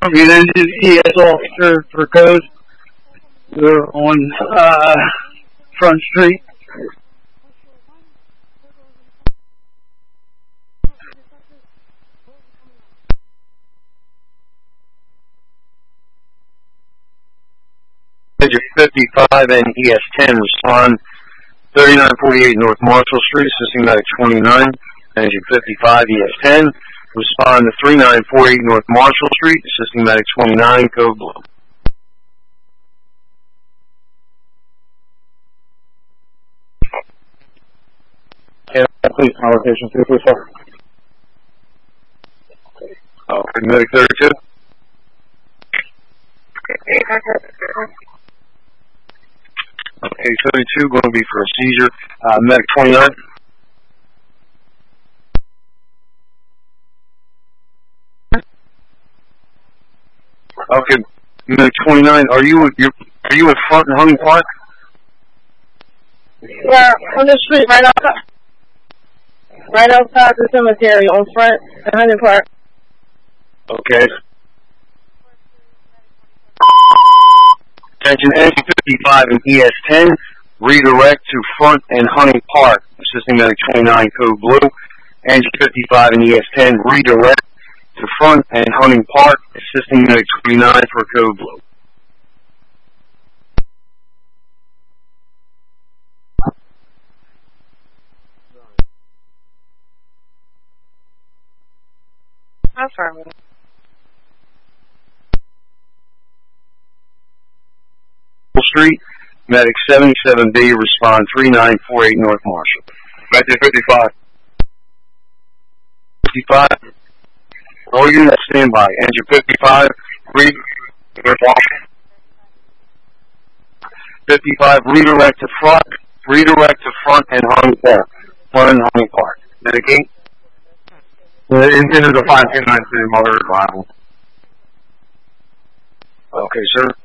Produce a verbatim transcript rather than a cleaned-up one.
An engine E S officer for code. They're on uh, Front Street. Engine fifty-five and E S ten respond thirty-nine forty-eight North Marshall Street, Systematic twenty-nine. Engine fifty-five, E S ten, respond to thirty-nine forty-eight North Marshall Street, Systematic twenty-nine, code blue. Yeah, please, conversation two three four. Okay, Medic thirty-two. Okay, thirty-two going to be for a seizure. Uh, Medic twenty-nine. Okay, Medic twenty-nine. Are you you are you in front in Hunting Park? Yeah, on the street right outside, right outside the cemetery on Front in Hunting Park. Okay. Attention, engine fifty-five and E S ten, redirect to Front and Hunting Park, assisting Medic twenty-nine, code blue. Engine fifty-five and E S ten, redirect to Front and Hunting Park, assisting Medic twenty-nine for code blue. Affirmative. Street, Medic seventy-seven B, respond thirty-nine forty-eight North Marshall. Medic fifty-five. fifty-five, all units standby. Engine fifty-five, read, fifty-five, redirect to front, redirect to Front and Hunting Park. Front and Hunting Park. Medic eight. The engine is a five two nine city motor arrival. Okay, sir.